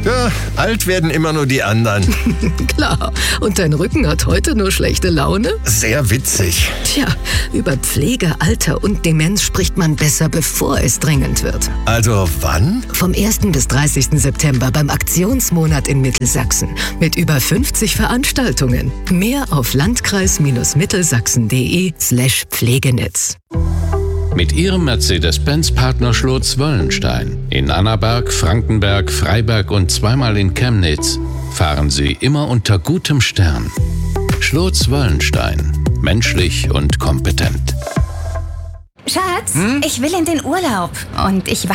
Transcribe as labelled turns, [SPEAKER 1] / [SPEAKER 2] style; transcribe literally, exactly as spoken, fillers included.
[SPEAKER 1] Ja, alt werden immer nur die anderen.
[SPEAKER 2] Klar. Und dein Rücken hat heute nur schlechte Laune?
[SPEAKER 1] Sehr witzig.
[SPEAKER 2] Tja, über Pflege, Alter und Demenz spricht man besser, bevor es dringend wird.
[SPEAKER 1] Also wann?
[SPEAKER 2] Vom ersten bis dreißigsten September beim Aktionsmonat in Mittelsachsen. Mit über fünfzig Veranstaltungen. Mehr auf landkreis-mittelsachsen.de slash Pflegenetz.
[SPEAKER 3] Mit Ihrem Mercedes-Benz-Partner Schlotz-Wöllenstein in Annaberg, Frankenberg, Freiberg und zweimal in Chemnitz fahren Sie immer unter gutem Stern. Schlotz-Wöllenstein. Menschlich und kompetent.
[SPEAKER 4] Schatz, hm? ich will in den Urlaub. Und ich weiß